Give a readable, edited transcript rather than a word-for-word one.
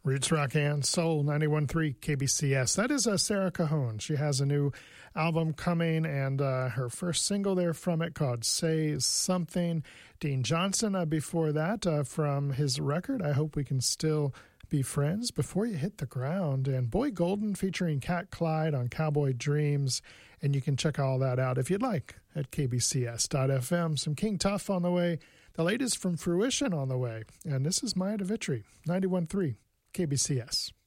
Roots Rock and Soul 91.3 KBCS. That is Sarah Cajon. She has a new album coming, and her first single there from it called Say Something. Dean Johnson before that from his record, I Hope We Can Still Be Friends, Before You Hit the Ground, and Boy Golden featuring Cat Clyde on Cowboy Dreams. And you can check all that out if you'd like at kbcs.fm. Some King Tuff on the way, the latest from Fruition on the way. And this is Maya de Vitry, 91.3 KBCS.